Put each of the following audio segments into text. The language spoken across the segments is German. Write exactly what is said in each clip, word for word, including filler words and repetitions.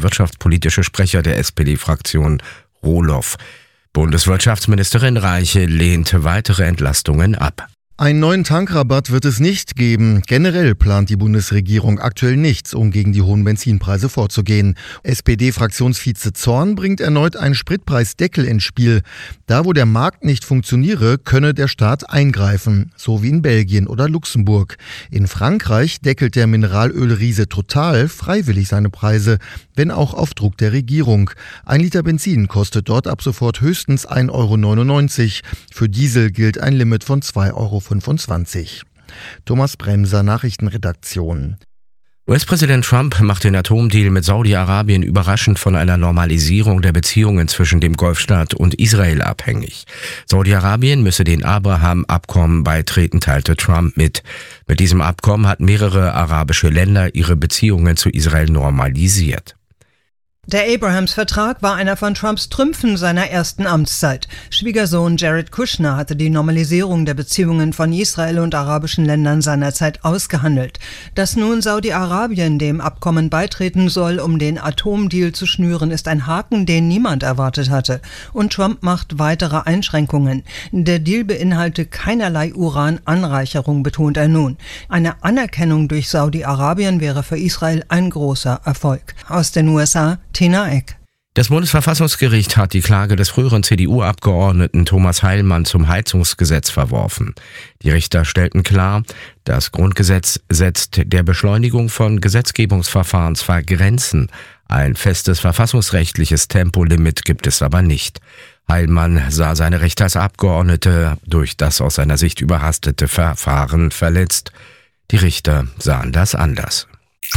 wirtschaftspolitische Sprecher der S P D-Fraktion Rohloff. Bundeswirtschaftsministerin Reiche lehnt weitere Entlastungen ab. Einen neuen Tankrabatt wird es nicht geben. Generell plant die Bundesregierung aktuell nichts, um gegen die hohen Benzinpreise vorzugehen. S P D-Fraktionsvize Zorn bringt erneut einen Spritpreisdeckel ins Spiel. Da, wo der Markt nicht funktioniere, könne der Staat eingreifen, so wie in Belgien oder Luxemburg. In Frankreich deckelt der Mineralölriese Total freiwillig seine Preise, wenn auch auf Druck der Regierung. Ein Liter Benzin kostet dort ab sofort höchstens ein Euro neunundneunzig. Für Diesel gilt ein Limit von zwei Euro fünfundzwanzig. Thomas Bremser, Nachrichtenredaktion. U S-Präsident Trump macht den Atomdeal mit Saudi-Arabien überraschend von einer Normalisierung der Beziehungen zwischen dem Golfstaat und Israel abhängig. Saudi-Arabien müsse den Abraham-Abkommen beitreten, teilte Trump mit. Mit diesem Abkommen hatten mehrere arabische Länder ihre Beziehungen zu Israel normalisiert. Der Abrahams-Vertrag war einer von Trumps Trümpfen seiner ersten Amtszeit. Schwiegersohn Jared Kushner hatte die Normalisierung der Beziehungen von Israel und arabischen Ländern seinerzeit ausgehandelt. Dass nun Saudi-Arabien dem Abkommen beitreten soll, um den Atomdeal zu schnüren, ist ein Haken, den niemand erwartet hatte. Und Trump macht weitere Einschränkungen. Der Deal beinhalte keinerlei Urananreicherung, betont er nun. Eine Anerkennung durch Saudi-Arabien wäre für Israel ein großer Erfolg. Aus den U S A Tina Eck. Das Bundesverfassungsgericht hat die Klage des früheren C D U-Abgeordneten Thomas Heilmann zum Heizungsgesetz verworfen. Die Richter stellten klar, das Grundgesetz setzt der Beschleunigung von Gesetzgebungsverfahren zwar Grenzen, ein festes verfassungsrechtliches Tempolimit gibt es aber nicht. Heilmann sah seine Rechte als Abgeordnete durch das aus seiner Sicht überhastete Verfahren verletzt. Die Richter sahen das anders.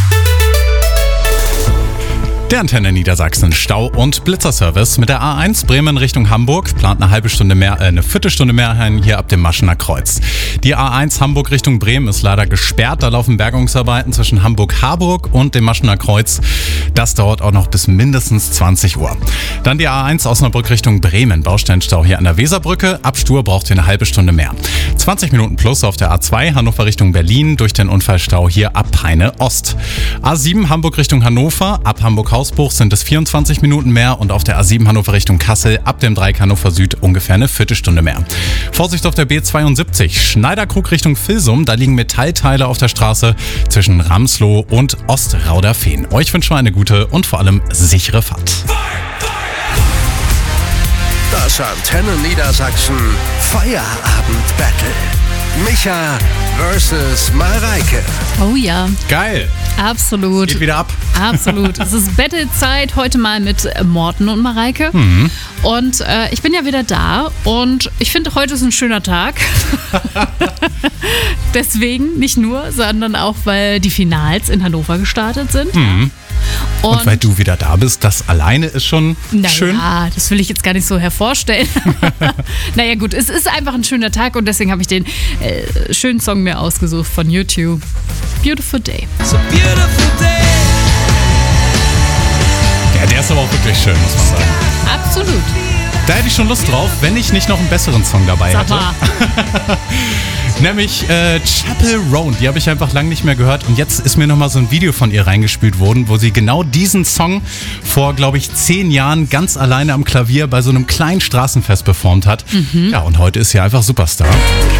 Der Antenne Niedersachsen Stau- und Blitzerservice mit der A eins Bremen Richtung Hamburg plant eine halbe Stunde mehr, äh, eine Viertelstunde mehr ein hier ab dem Maschener Kreuz. Die A eins Hamburg Richtung Bremen ist leider gesperrt. Da laufen Bergungsarbeiten zwischen Hamburg-Harburg und dem Maschener Kreuz. Das dauert auch noch bis mindestens zwanzig Uhr. Dann die A eins Osnabrück Richtung Bremen. Bausteinstau hier an der Weserbrücke. Ab Stur braucht ihr eine halbe Stunde mehr. zwanzig Minuten plus auf der A zwei Hannover Richtung Berlin durch den Unfallstau hier ab Peine Ost. A sieben Hamburg Richtung Hannover. Ab Hamburg Hausbruch sind es vierundzwanzig Minuten mehr und auf der A sieben Hannover Richtung Kassel ab dem Dreieck Hannover Süd ungefähr eine Viertelstunde mehr. Vorsicht auf der B zweiundsiebzig Schneiderkrug Richtung Vilsum, da liegen Metallteile auf der Straße zwischen Ramsloh und Ostrauderfehn. Euch wünschen wir eine gute und vor allem sichere Fahrt. Das Antenne Niedersachsen Feierabend-Battle. Micha versus Mareike. Oh ja. Geil. Absolut. Geht wieder ab. Absolut. Es ist Battle-Zeit, heute mal mit Morten und Mareike. Mhm. Und äh, ich bin ja wieder da und ich finde, heute ist ein schöner Tag. Deswegen nicht nur, sondern auch, weil die Finals in Hannover gestartet sind. Mhm. Und, und weil du wieder da bist, das alleine ist schon naja, schön. Ja, das will ich jetzt gar nicht so hervorstellen. Naja gut, es ist einfach ein schöner Tag und deswegen habe ich den äh, schönen Song mir ausgesucht von U zwei. Beautiful Day. It's a beautiful day. Ja, der ist aber auch wirklich schön, muss man sagen. Absolut. Da hätte ich schon Lust drauf, wenn ich nicht noch einen besseren Song dabei Sag hätte. mal. Nämlich äh, Chappell Roan, die habe ich einfach lange nicht mehr gehört und jetzt ist mir nochmal so ein Video von ihr reingespült worden, wo sie genau diesen Song vor, glaube ich, zehn Jahren ganz alleine am Klavier bei so einem kleinen Straßenfest performt hat. Mhm. Ja, und heute ist sie einfach Superstar.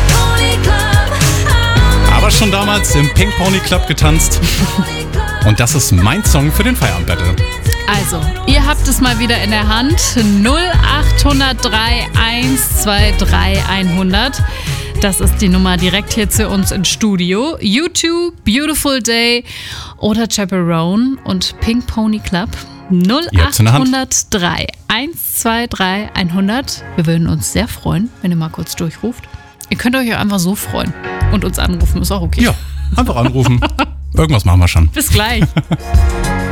Aber schon damals im Pink Pony Club getanzt. Und das ist mein Song für den Feierabend-Battle. Also, ihr habt es mal wieder in der Hand. null acht null drei eins zwei drei hundert. Das ist die Nummer direkt hier zu uns ins Studio. U zwei, Beautiful Day oder Chappell Roan und Pink Pony Club. null acht null drei eins zwei drei hundert. Wir würden uns sehr freuen, wenn ihr mal kurz durchruft. Ihr könnt euch ja einfach so freuen und uns anrufen, ist auch okay. Ja, einfach anrufen. Irgendwas machen wir schon. Bis gleich.